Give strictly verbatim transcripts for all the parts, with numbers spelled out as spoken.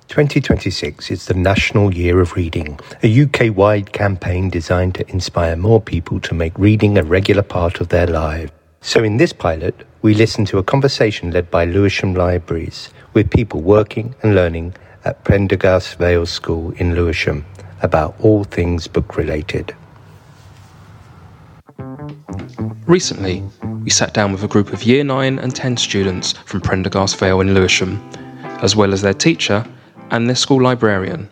twenty twenty-six is the National Year of Reading, a U K-wide campaign designed to inspire more people to make reading a regular part of their lives. So in this pilot, we listen to a conversation led by Lewisham Libraries with people working and learning at Prendergast Vale School in Lewisham about all things book-related. Recently, we sat down with a group of Year nine and ten students from Prendergast Vale in Lewisham, as well as their teacher and their school librarian.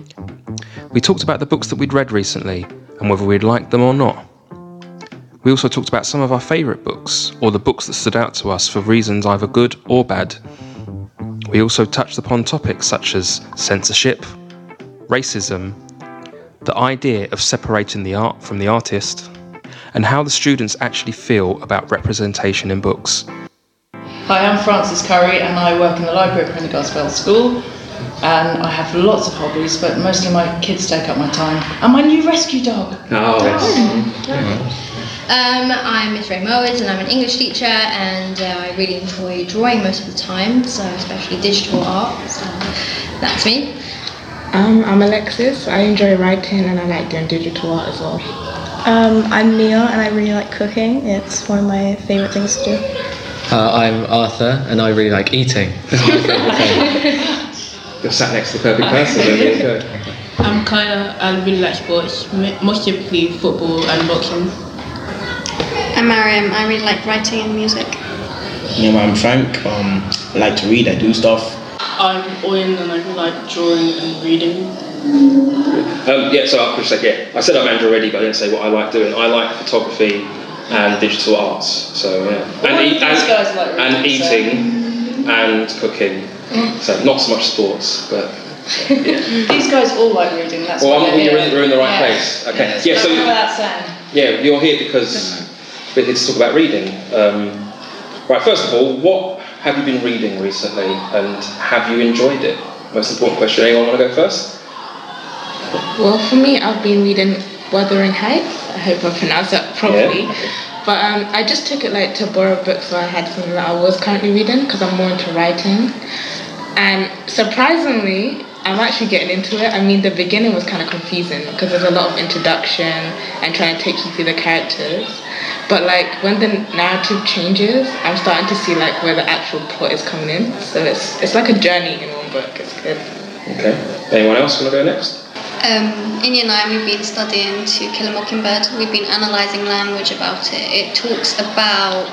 We talked about the books that we'd read recently and whether we'd liked them or not. We also talked about some of our favourite books, or the books that stood out to us for reasons either good or bad. We also touched upon topics such as censorship, racism, the idea of separating the art from the artist, and how the students actually feel about representation in books. Hi, I'm Frances Curry and I work in the library at Prendergast Vale School, and I have lots of hobbies, but mostly my kids take up my time. And my new rescue dog. Oh, yes. Oh. Um, I'm Miss Ray Mowers and I'm an English teacher, and uh, I really enjoy drawing most of the time, so especially digital art, so that's me. Um, I'm Alexis. I enjoy writing and I like doing digital art as well. Um, I'm Mia and I really like cooking. It's one of my favourite things to do. Uh, I'm Arthur and I really like eating. That's my favourite thing. You're sat next to the perfect person, there you go. I'm Kyla, I really like sports, most typically football and boxing. I'm Mariam, I really like writing and music. You know, I'm Frank, um, I like to read, I do stuff. I'm Owen and I really like drawing and reading. Um, yeah, so I could say, yeah, I said I'm Andrew already, but I didn't say what I like doing. I like photography and digital arts, so yeah. Well, and, eat, and, guys like reading, and eating so. and cooking, so not so much sports, but yeah. These guys all like reading, that's well, why I'm, they're you're, here. in, you're in the right yeah. place. Okay, yeah, yeah, so remember that saying. yeah, you're here because we're here to talk about reading. Um, right, first of all, what have you been reading recently, and have you enjoyed it? Most important question. Anyone want to go first? Well, for me, I've been reading Wuthering Heights. I hope I pronounced that properly. Yeah. But um, I just took it like to borrow books, so I had something that I was currently reading because I'm more into writing. And surprisingly, I'm actually getting into it. I mean, the beginning was kind of confusing because there's a lot of introduction and trying to take you through the characters. But like when the narrative changes, I'm starting to see like where the actual plot is coming in. So it's it's like a journey in one book. It's good. Okay. Anyone else want to go next? Um, in Year nine we've been studying To Kill a Mockingbird. We've been analysing language about it. It talks about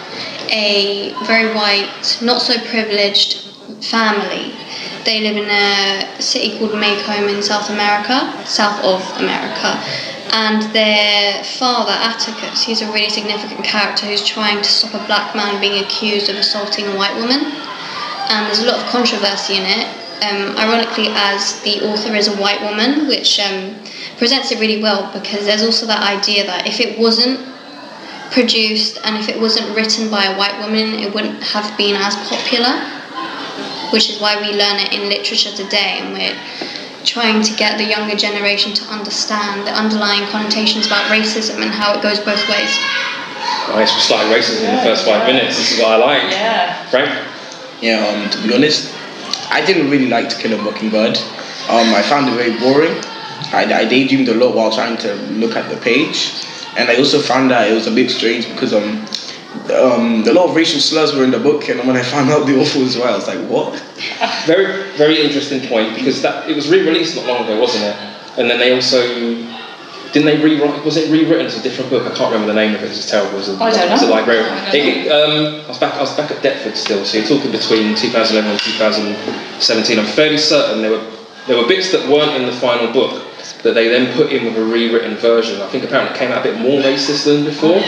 a very white, not so privileged family. They live in a city called Maycomb in South America, south of America. And their father, Atticus, he's a really significant character who's trying to stop a black man being accused of assaulting a white woman. And there's a lot of controversy in it. Um, ironically, as the author is a white woman, which um, presents it really well, because there's also that idea that if it wasn't produced and if it wasn't written by a white woman, it wouldn't have been as popular, which is why we learn it in literature today, and we're trying to get the younger generation to understand the underlying connotations about racism and how it goes both ways. Nice, we started racism yeah, in the first five yeah. minutes. This is what I like. Yeah. Frank? Yeah, um, to be honest, I didn't really like To Kill a Mockingbird. Um, I found it very boring. I, I daydreamed a lot while trying to look at the page. And I also found that it was a bit strange because um, um, a lot of racial slurs were in the book, and when I found out the author as well, I was like, what? Very, very interesting point, because that it was re-released not long ago, wasn't it? And then they also, didn't they rewrite, was it rewritten as a different book? I can't remember the name of it, it's terrible. It was a, I don't know. It was a librarian. It, um, I, was back, I was back at Deptford still, so you're talking between two thousand eleven and two thousand seventeen. I'm fairly certain there were there were bits that weren't in the final book that they then put in with a rewritten version. I think apparently it came out a bit more racist than before.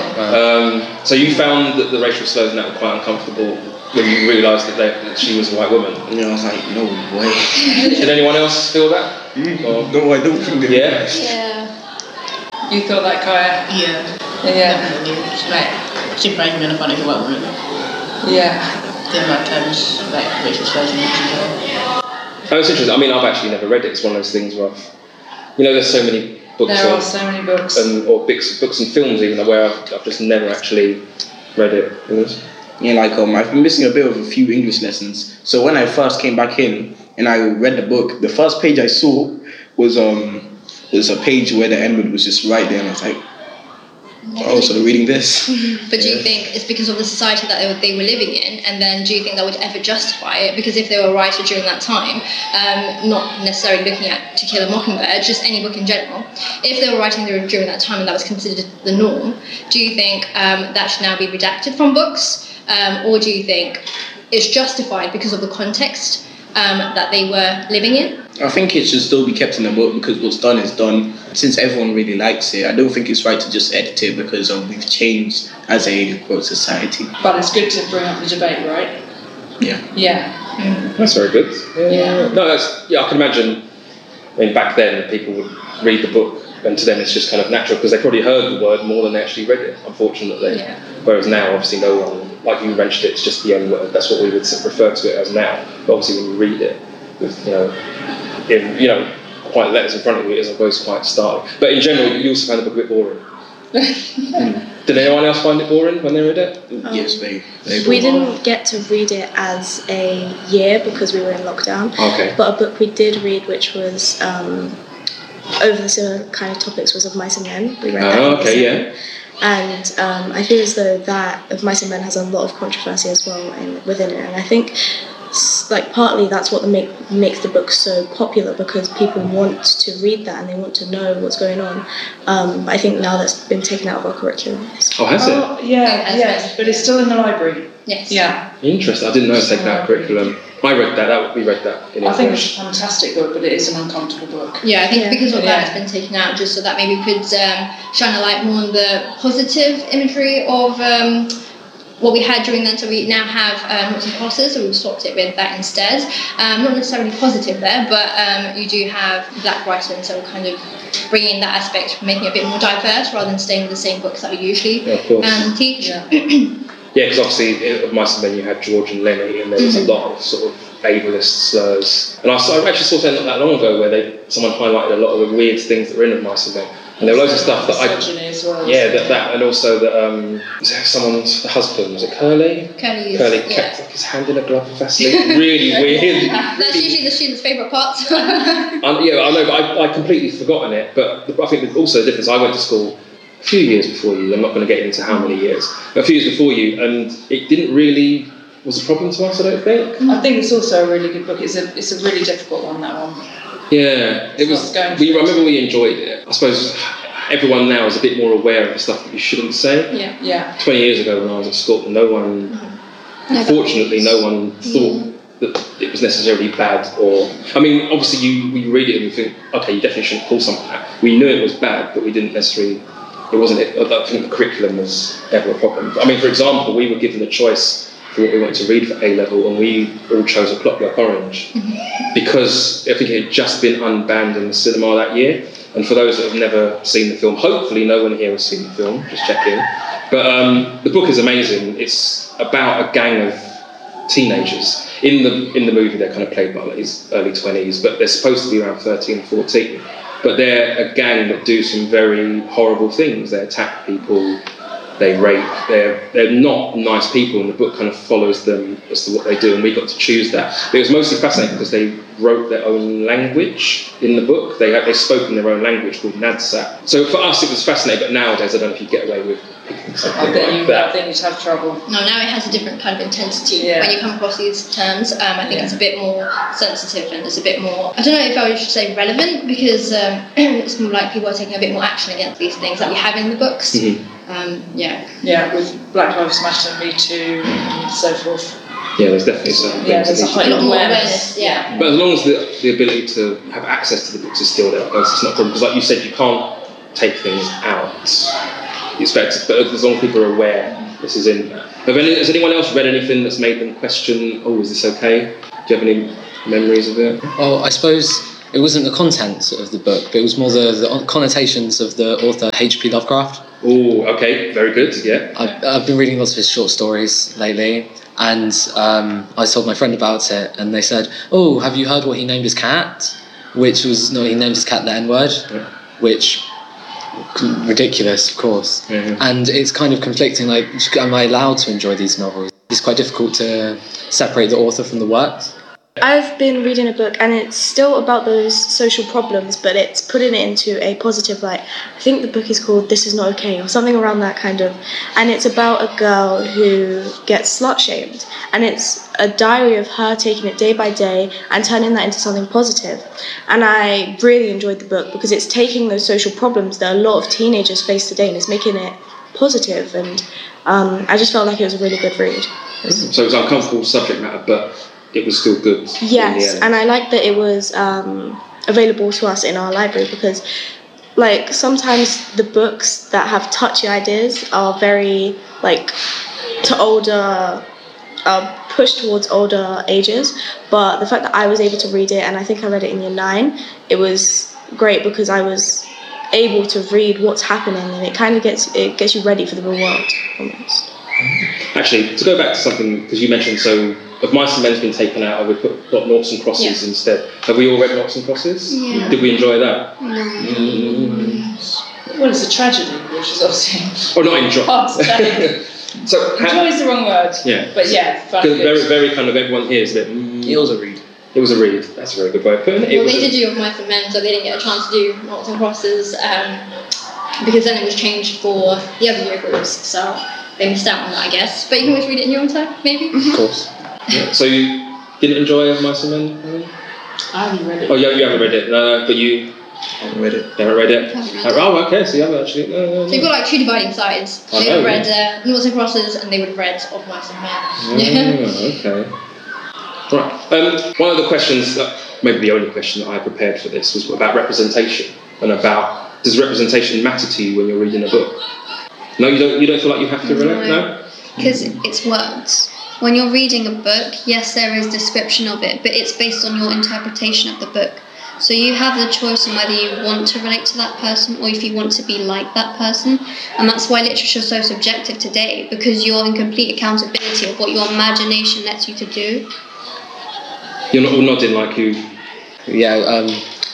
Um, so you found that the racial slurs in that were quite uncomfortable when you realised that, that she was a white woman. Yeah, I was like, no way. Did anyone else feel that? Mm, no, I don't think they Yeah? Yeah. You thought that, Kaya? Yeah. Yeah. Definitely. It's like, surprised me when I found out it was white woman. Yeah. The amount of times, like, racial slurs in it as well. Oh, it's interesting. I mean, I've actually never read it. It's one of those things where I've, you know, there's so many books. There or, are so many books. And, or books, books and films even, where I've, I've just never actually read it. Yeah, like um, I've been missing a bit of a few English lessons. So when I first came back in, and I read the book. The first page I saw was um was a page where the N-word was just right there, and I was like, oh, so they're reading this. But do Yeah. you think it's because of the society that they were, they were living in, and then do you think that would ever justify it? Because if they were a writer during that time, um, not necessarily looking at To Kill a Mockingbird, just any book in general, if they were writing during during that time and that was considered the norm, do you think um, that should now be redacted from books? Um, or do you think it's justified because of the context um, that they were living in? I think it should still be kept in the book because what's done is done. Since everyone really likes it, I don't think it's right to just edit it because um, we've changed as a quote, society. But it's good to bring up the debate, right? Yeah. Yeah. That's very good. Yeah. Yeah. No, that's, yeah, I can imagine, I mean, back then people would read the book and to them it's just kind of natural because they probably heard the word more than they actually read it, unfortunately. Yeah. Whereas now, obviously, no one, like you mentioned it, it's just the N word. That's what we would refer to it as now. But obviously, when you read it, with, you know, in, you know, quite letters in front of you, it's always quite startling. But in general, you also found the book a bit boring. mm. Did anyone else find it boring when they read it? Um, yes, they. they We didn't get to read it as a year because we were in lockdown. Okay. But a book we did read, which was um, over the similar kind of topics, was Of Mice and Men. We read that. Oh, in okay, December. yeah. And um, I feel as though that Of Mice and Men has a lot of controversy as well in, within it. And I think, s- like, partly that's what the make, makes the book so popular because people want to read that and they want to know what's going on. Um, but I think now that's been taken out of our curriculum. Oh, has Oh, yeah, It yeah, but it's still in the library. Yes. Yeah. it? Interesting. I didn't know it's taken out of curriculum. I read that. That we read that in I think English. it's a fantastic book, but it is an uncomfortable book. Yeah, I think Yeah. because of that Yeah. it's been taken out just so that maybe we could um, shine a light more on the positive imagery of um, what we had during then. So we now have uh, noughts and crosses, so we've swapped it with that instead. Um, not necessarily positive there, but um, you do have black writing, so we're kind of bringing that aspect, making it a bit more diverse rather than staying with the same books that we usually Yeah, of course. um, teach. Yeah. Yeah, because obviously, of Mice and Men, you had George and Lenny, and there was Mhm. a lot of sort of ableist slurs. And I, saw, I actually saw something not that long ago where they someone highlighted a lot of the weird things that were in Of Mice and Men. And there were loads of stuff that I... Misogyny as well. Yeah, that, that and also that, um, was there someone's husband, was it Curly? Curly is, Curly yeah. kept like, his hand in a glove for Vaseline. Really weird. That's usually the students' favourite part. Um, yeah, I know, but I, I completely forgotten it. But the, I think that also the difference, I went to school a few years before you. I'm not going to get into how many years, but a few years before you, and it didn't really was a problem to us. I don't think. I think it's also a really good book. It's a it's a really difficult one, that one. Yeah, it was. What's going We, I through it. remember we enjoyed it. I suppose everyone now is a bit more aware of the stuff that you shouldn't say. Yeah. Yeah. Twenty years ago, when I was at school, no one, No, fortunately, no one thought that it was necessarily bad. Or, I mean, obviously, you we read it and we think, okay, you definitely shouldn't pull something out. We knew it was bad, but we didn't necessarily. It wasn't. I don't think the curriculum was ever a problem. I mean, for example, we were given a choice for what we wanted to read for A level, and we all chose A Clockwork Orange because I think it had just been unbanned in the cinema that year. And for those that have never seen the film, hopefully no one here has seen the film. Just checking. But um, the book is amazing. It's about a gang of teenagers. In the in the movie, they're kind of played by like his early twenties, but they're supposed to be around thirteen, fourteen. But they're a gang that do some very horrible things. They attack people. They rape. They're they're not nice people, and the book kind of follows them as to what they do. And we got to choose that. But it was mostly fascinating because they wrote their own language in the book. They had they spoke in their own language called Nadsat. So for us, it was fascinating. But nowadays, I don't know if you get away with picking something I bet like you, that. I think you'd have trouble. No, now it has a different kind of intensity Yeah. when you come across these terms. Um, I think Yeah. it's a bit more sensitive and it's a bit more, I don't know if I should say relevant, because um, it's more like people are taking a bit more action against these things that we have in the books. Mhm. Um, yeah. Yeah, with Black Lives Matter, Me Too, and so forth. Yeah, there's definitely some Yeah, things there's that a need to A be- heightened lot more awareness. awareness, yeah. But as long as the, the ability to have access to the books is still there, it's not a problem. Because like you said, you can't take things out. It's better, but as long as people are aware this is in there. Have any, has anyone else read anything that's made them question, oh, is this okay? Do you have any memories of it? Well, I suppose it wasn't the content of the book, but it was more the, the connotations of the author H P Lovecraft. Oh, okay, very good, yeah. I've, I've been reading lots of his short stories lately, and um, I told my friend about it, and they said, oh, have you heard what he named his cat? Which was, no, he named his cat the N-word, Yeah. which, ridiculous, of course. Yeah. And it's kind of conflicting, like, am I allowed to enjoy these novels? It's quite difficult to separate the author from the works. I've been reading a book and it's still about those social problems, but it's putting it into a positive light. I think the book is called This Is Not Okay or something around that kind of, and it's about a girl who gets slut-shamed, and it's a diary of her taking it day by day and turning that into something positive. And I really enjoyed the book because it's taking those social problems that a lot of teenagers face today and it's making it positive, and um, I just felt like it was a really good read. So it was uncomfortable subject matter, but it was still good. Yes, and I like that it was um, available to us in our library because, like, sometimes the books that have touchy ideas are very, like, to older, uh, pushed towards older ages. But the fact that I was able to read it, and I think I read it in year nine, it was great because I was able to read what's happening, and it kind of gets it gets you ready for the real world almost. Actually, to go back to something, because you mentioned, so Of Mice and Men's been taken out, and we put got Noughts and Crosses Yeah. instead. Have we all read Noughts and Crosses? Yeah. Did we enjoy that? No. Mm. Well, it's a tragedy, which is obviously Oh, not enjoy. hard to say. So, Enjoy is the wrong word. Yeah. But yeah, fun. Because very, very kind of everyone here is a bit. Mm, It was a read. It was a read. That's a very good way of putting it. It Well, was they a- did do Of Mice and Men, so they didn't get a chance to do Noughts and Crosses um, because then it was changed for the other year groups, so they missed out on that, I guess. But you can always read it in your own time, maybe. Of course. Yeah. So you didn't enjoy Of Mice and Men? Really? I haven't read it. Oh, yeah, you haven't read it. No, but you I haven't read it. you haven't read it. Haven't read it. Oh, okay. So you haven't actually. No, no, no. So you've got like two dividing sides. I They know, would have read uh, Noughts and Crosses and they would have read Of Mice and Men. Oh, okay. Right. Um, one of the questions, that, maybe the only question that I prepared for this, was about representation and about does representation matter to you when you're reading a book? No, you don't. You don't feel like you have to relate. No. Because it's words. When you're reading a book, yes, there is description of it, but it's based on your interpretation of the book. So you have the choice on whether you want to relate to that person or if you want to be like that person. And that's why literature is so subjective today, because you're in complete accountability of what your imagination lets you to do. You're not all nodding like you. Yeah, um,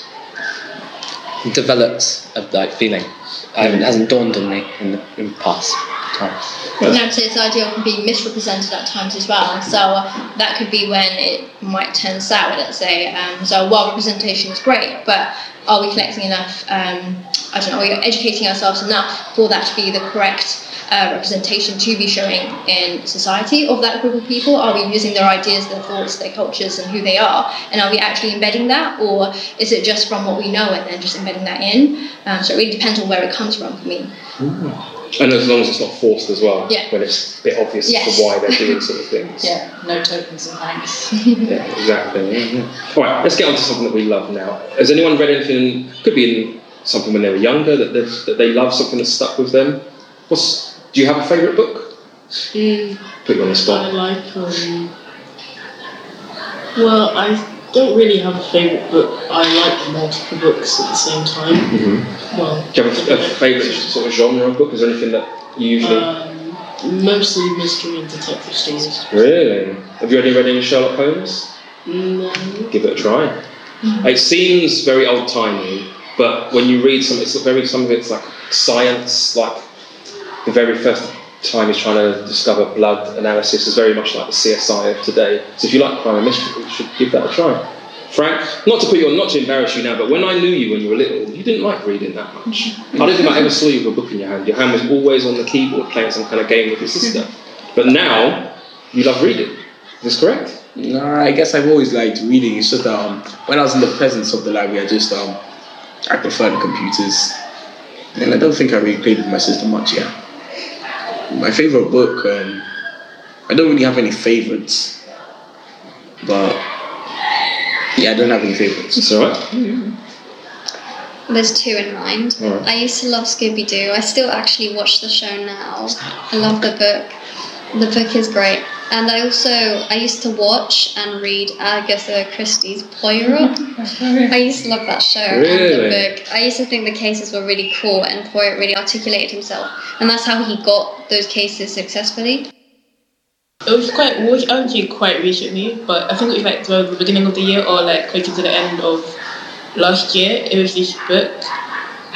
developed a like feeling. Um, it hasn't dawned on me in the in past times. And actually, this idea of being misrepresented at times as well. So uh, that could be when it might turn sour, let's say. Um, so while representation is great, but are we collecting enough, um, I don't know, are we educating ourselves enough for that to be the correct uh, representation to be showing in society of that group of people? Are we using their ideas, their thoughts, their cultures and who they are? And are we actually embedding that? Or is it just from what we know and then just embedding that in? Um, so it really depends on where it comes from for me. Ooh. And as long as it's not forced as well, Yeah. when it's a bit obvious Yes. as to why they're doing sort of things. Yeah, no tokens and thanks. Yeah, exactly. Yeah, yeah. All right, let's get on to something that we love now. Has anyone read anything, could be in something when they were younger, that, that they love, something that stuck with them? What's, do you have a favourite book? Mm, Put you on the I spot. like, um, well, I don't really have a favourite book. I like multiple books at the same time. Mm-hmm. Well, Do you have a, a favourite sort of genre of book? Is there anything that you usually... um, mostly mystery and detective stories. Really? Have you already read any Sherlock Holmes? No. Give it a try. It seems very old-timey, but when you read some, it's very, some of it's like science, like the very first time he's trying to discover blood analysis is very much like the C S I of today. So if you like crime and mystery, you should give that a try. Frank, not to put you on, not to embarrass you now, but when I knew you when you were little, you didn't like reading that much. I don't think I ever saw you with a book in your hand. Your hand was always on the keyboard playing some kind of game with your sister. But now, you love reading. Is this correct? No, I guess I've always liked reading. It's just that um, when I was in the presence of the library, I just um, I prefer the computers, and I don't think I really played with my sister much. Yeah, my favorite book. Um, I don't really have any favorites, but yeah, I don't have any favorites. It's all right. There's two in mind. All right. I used to love Scooby-Doo. I still actually watch the show now. I love the book. The book is great. And I also, I used to watch and read Agatha Christie's Poirot. I used to love that show Really? and the book. I used to think the cases were really cool and Poirot really articulated himself. And that's how he got those cases successfully. It was quite, well, actually quite recently, but I think it was like towards the beginning of the year or like closer to the end of last year. It was this book,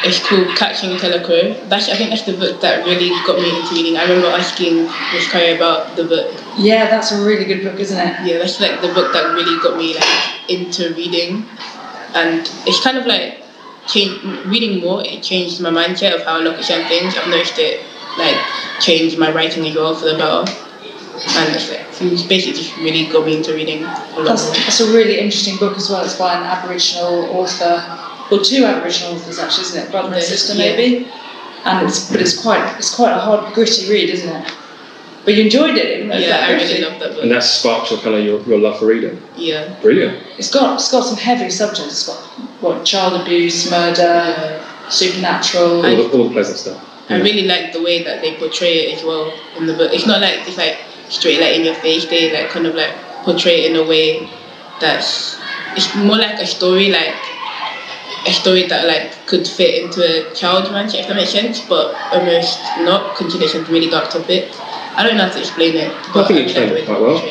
It's called Catching Killer Crow. That's, I think that's the book that really got me into reading. I remember asking Miss Curry about the book. Yeah, that's a really good book, isn't it? Yeah, that's like the book that really got me like into reading, and it's kind of like change, reading more. It changed my mindset of how I look at certain things. I've noticed it like changed my writing as well for the better, and it's, like, it's basically just really got me into reading a lot That's, more. that's a really interesting book as well. It's by an Aboriginal author. Well, two Aboriginal authors actually, isn't it? Brother and sister, Yeah. maybe. And it's but it's quite it's quite a hard, gritty read, isn't it? But you enjoyed it, even though it's Yeah, that I gritty. really love that book. And that sparked your kind of your, your love for reading. Yeah. Brilliant. It's got it's got some heavy subjects. It's got what child abuse, murder, supernatural. All the, all the pleasant stuff. I really like the way that they portray it as well in the book. It's not like it's like straight like in your face. They like kind of like portray it in a way that's it's more like a story, like a story that like could fit into a child's mindset, if that makes sense, but almost not, considering it's a really dark topic. I don't know how to explain it. I think you explained it quite well.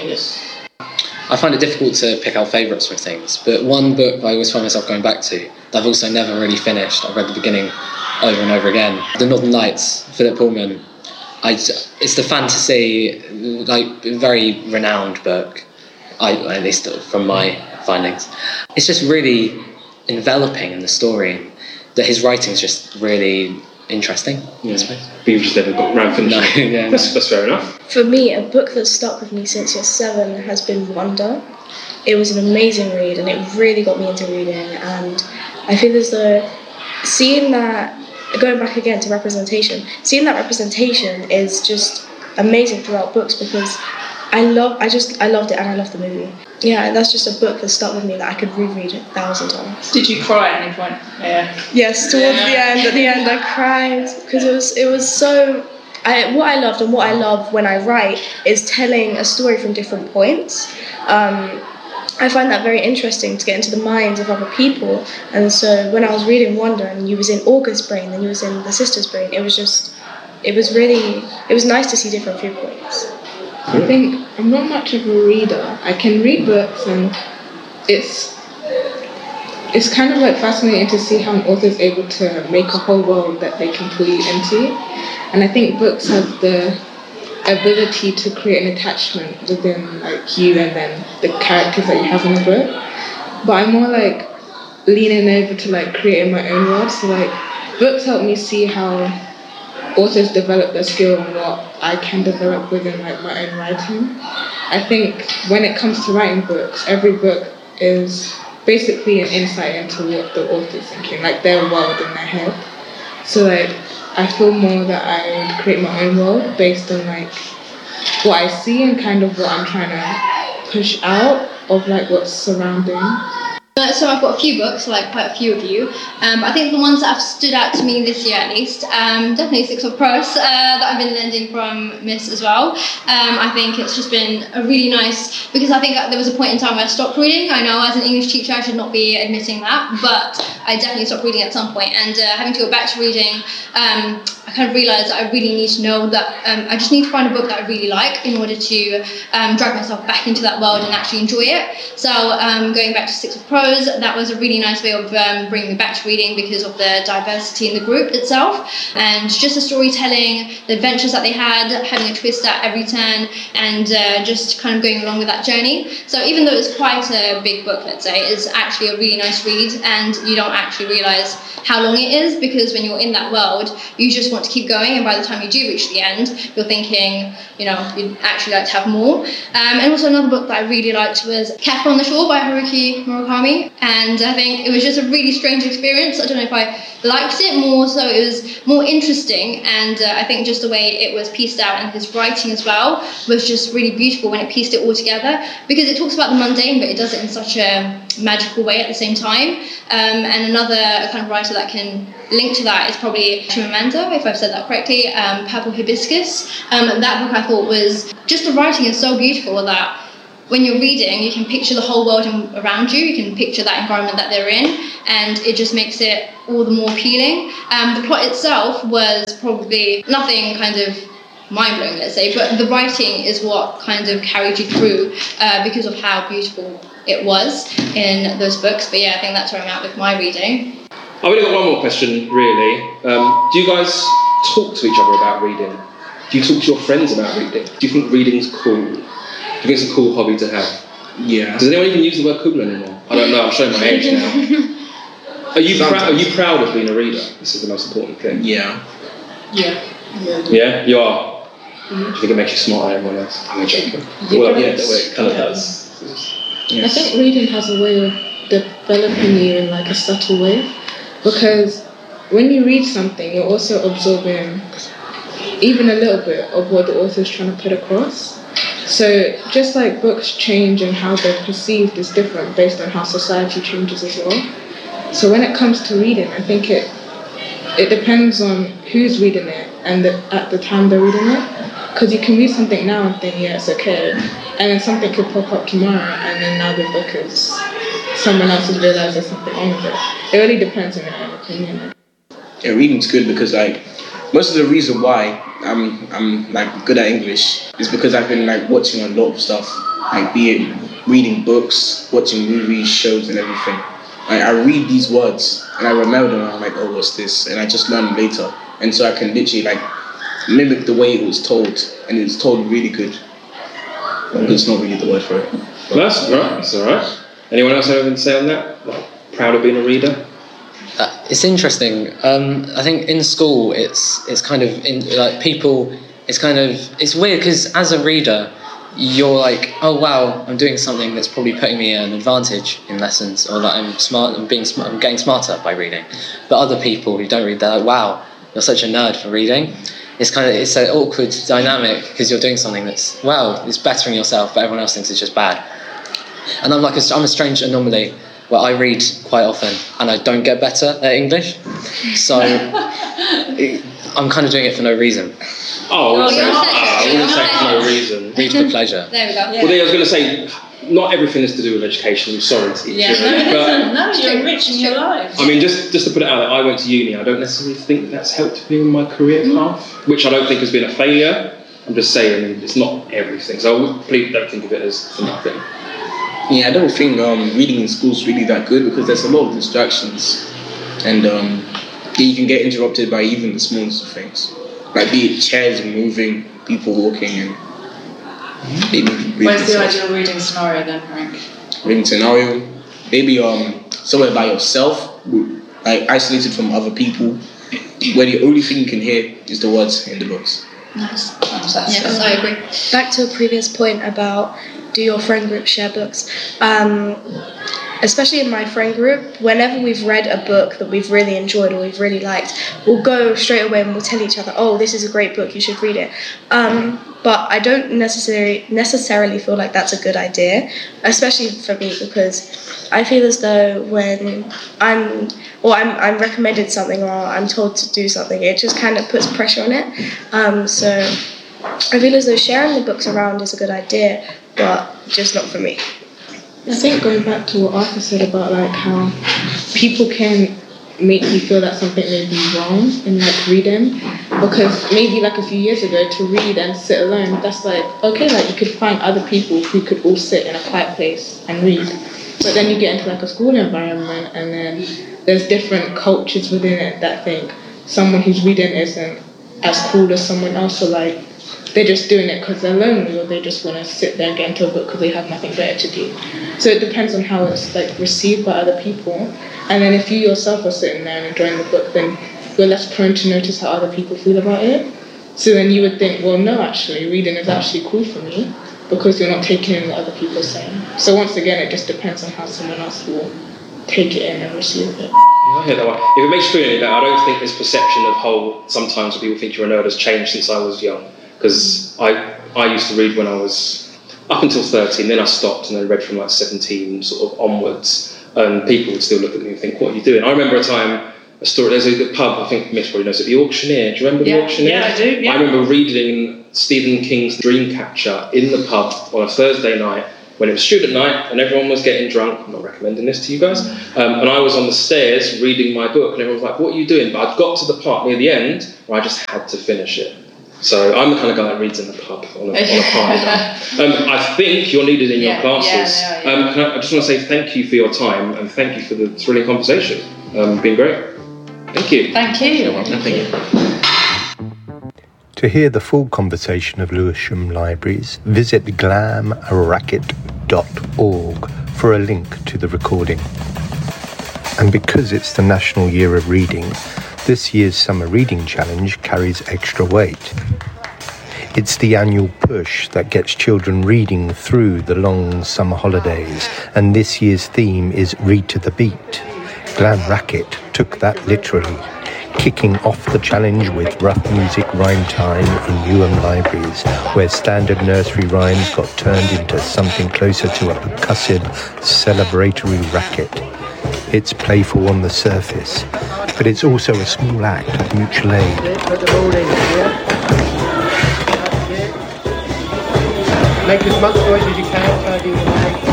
I find it difficult to pick out favourites with things, but one book I always find myself going back to that I've also never really finished, I've read the beginning over and over again, The Northern Lights, Philip Pullman. I, it's the fantasy, like very renowned book, I, at least from my findings. It's just really enveloping in the story. That his writing's just really interesting. Yeah. But you've just never got around finishing. No, yeah, that's, no. that's fair enough. For me, a book that's stuck with me since year seven has been Wonder. It was an amazing read and it really got me into reading, and I feel as though seeing that, going back again to representation, seeing that representation is just amazing throughout books, because I love, I just, I loved it, and I loved the movie. Yeah, that's just a book that stuck with me that I could reread a thousand times. Did you cry at any point? Yeah. Yes, towards the end. At the end, I cried because it was, it was so. I, what I loved and what I love when I write is telling a story from different points. Um, I find that very interesting to get into the minds of other people. And so when I was reading Wonder and you was in August's brain and you was in the sister's brain, it was just, it was really, it was nice to see different viewpoints. I think I'm not much of a reader. I can read books, and it's it's kind of like fascinating to see how an author is able to make a whole world that they can pull you into. And I think books have the ability to create an attachment within like you and then the characters that you have in the book. But I'm more like leaning over to like creating my own world. So like books help me see how authors develop their skill and what I can develop within like my own writing. I think when it comes to writing books, every book is basically an insight into what the author's thinking, like their world in their head. So like I feel more that I would create my own world based on like what I see and kind of what I'm trying to push out of like what's surrounding. Uh, so I've got a few books, like quite a few of you. Um, I think the ones that have stood out to me this year at least, um, definitely Six of Crows uh, that I've been lending from Miss as well. Um, I think it's just been a really nice, because I think there was a point in time where I stopped reading. I know as an English teacher I should not be admitting that, but I definitely stopped reading at some point, and uh, having to go back to reading, um, I kind of realised that I really need to know that um, I just need to find a book that I really like in order to um, drag myself back into that world and actually enjoy it. So um, going back to Six of Crows, that was a really nice way of um, bringing me back to reading because of the diversity in the group itself, and just the storytelling, the adventures that they had, having a twist at every turn, and uh, just kind of going along with that journey. So even though it's quite a big book, let's say, it's actually a really nice read, and you don't actually realise how long it is, because when you're in that world you just want to keep going, and by the time you do reach the end you're thinking, you know, you'd actually like to have more. Um, and also another book that I really liked was Cafe on the Shore by Haruki Murakami, and I think it was just a really strange experience. I don't know if I liked it more, so it was more interesting, and uh, I think just the way it was pieced out and his writing as well was just really beautiful when it pieced it all together, because it talks about the mundane but it does it in such a magical way at the same time. Um, and another kind of writer that can link to that is probably Chimamanda, if I've said that correctly, um, Purple Hibiscus. Um, that book I thought was, just the writing is so beautiful that when you're reading you can picture the whole world around you, you can picture that environment that they're in, and it just makes it all the more appealing. Um, the plot itself was probably nothing kind of mind-blowing, let's say, but the writing is what kind of carried you through uh, because of how beautiful it was in those books. But yeah, I think that's where I'm at with my reading. I've only got one more question, really. Um, do you guys talk to each other about reading? Do you talk to your friends about reading? Do you think reading's cool? Do you think it's a cool hobby to have? Yeah. Does anyone even use the word cool anymore? I don't know, I'm showing my age now. Are you, prou- are you proud of being a reader? This is the most important thing. Yeah. Yeah. Yeah, yeah you are? Mm-hmm. Do you think it makes you smarter than everyone else? I'm joking. Well, yeah, that way it kind of does. Yes. I think reading has a way of developing you in like a subtle way, because when you read something, you're also absorbing even a little bit of what the author's trying to put across. So just like books change and how they're perceived is different based on how society changes as well. So when it comes to reading, I think it it depends on who's reading it and the, at the time they're reading it. Because you can read something now and think, yeah, it's okay, and then something could pop up tomorrow, and then now the book is, someone else has realised there's something wrong with it. It really depends on your own opinion. Yeah, reading's good because like most of the reason why I'm I'm like good at English is because I've been like watching a lot of stuff, like be it reading books, watching movies, shows, and everything. Like I read these words and I remember them, and I'm like, oh, what's this? And I just learn them later, and so I can literally like mimic the way it was told, and it's told really good. But it's not really the word for it. Well, that's all right. That's all right. Anyone else have anything to say on that? Like, proud of being a reader? Uh, it's interesting. Um, I think in school, it's it's kind of in, like people. It's kind of it's weird because as a reader, you're like, oh wow, I'm doing something that's probably putting me an advantage in lessons, or that I'm smart, I'm being smart, I'm getting smarter by reading. But other people who don't read, they're like, wow, you're such a nerd for reading. It's kind of it's an awkward dynamic because you're doing something that's wow, it's bettering yourself, but everyone else thinks it's just bad. And I'm like a, I'm a strange anomaly where I read quite often and I don't get better at English, so it, I'm kind of doing it for no reason. Oh, I wouldn't say, I wouldn't say for no reason. Read for pleasure. There we go. Well, then I was going to say, not everything is to do with education. I'm sorry to Yeah, you, no, it but isn't. No, you're enriching your life. I mean, just just to put it out there, I went to uni. I don't necessarily think that's helped me in my career path, which I don't think has been a failure. I'm just saying it's not everything. So please don't think of it as for nothing. Yeah, I don't think um, reading in school is really that good because there's a lot of distractions, and um, you can get interrupted by even the smallest of things, like be it chairs moving, people walking, and maybe reading. Where's the stuff. ideal reading scenario then, Frank? Reading scenario, maybe um somewhere by yourself, like isolated from other people, where the only thing you can hear is the words in the books. Nice. Nice. Yes, I agree. Back to a previous point about do your friend group share books. Um, especially in my friend group, whenever we've read a book that we've really enjoyed or we've really liked, we'll go straight away and we'll tell each other, oh, this is a great book, you should read it. Um, but I don't necessarily necessarily feel like that's a good idea, especially for me, because I feel as though when I'm or I'm I'm recommended something or I'm told to do something, it just kind of puts pressure on it. Um, so I feel as though sharing the books around is a good idea, but just not for me. I think going back to what Arthur said about like how people can make you feel that something may be wrong in like reading, because maybe like a few years ago to read and sit alone, that's like okay, like you could find other people who could all sit in a quiet place and read. But then you get into like a school environment and then there's different cultures within it that think someone who's reading isn't as cool as someone else, so like they're just doing it because they're lonely or they just want to sit there and get into a book because they have nothing better to do. So it depends on how it's like received by other people. And then if you yourself are sitting there and enjoying the book, then you're less prone to notice how other people feel about it. So then you would think, well, no, actually, reading is actually cool for me because you're not taking in what other people are saying. So once again, it just depends on how someone else will take it in and receive it. Yeah, I hear that one. If it makes you feel any better, I don't think this perception of whole sometimes people think you're a nerd has changed since I was young. Because I I used to read when I was up until thirteen, then I stopped and then read from like seventeen sort of onwards, and people would still look at me and think, what are you doing? I remember a time, a story, there's a pub, I think Miss probably knows it, The Auctioneer. Do you remember yeah. The Auctioneer? Yeah, I do, yeah. I remember reading Stephen King's Dreamcatcher in the pub on a Thursday night when it was student night and everyone was getting drunk. I'm not recommending this to you guys. Um, and I was on the stairs reading my book and everyone was like, what are you doing? But I'd got to the part near the end where I just had to finish it. So I'm the kind of guy that reads in the pub on a, on a party night. Um, I think you're needed in yeah, your classes. Yeah, no, yeah. Um, can I, I just want to say thank you for your time and thank you for the thrilling conversation. Um, been great. Thank you. Thank you. You're welcome. Thank you. To hear the full conversation of Lewisham Libraries, visit glam racket dot org for a link to the recording. And because it's the National Year of Reading, this year's Summer Reading Challenge carries extra weight. It's the annual push that gets children reading through the long summer holidays, and this year's theme is Read to the Beat. Glam Racket took that literally, kicking off the challenge with rough music rhyme time in Newham Libraries, where standard nursery rhymes got turned into something closer to a percussive, celebratory racket. It's playful on the surface, but it's also a small act of mutual aid. Make as much noise as you can, try to do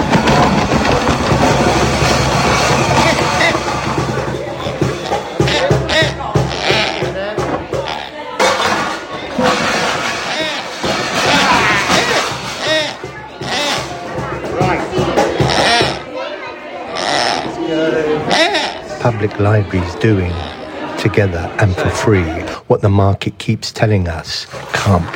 Public libraries doing, together and for free, what the market keeps telling us can't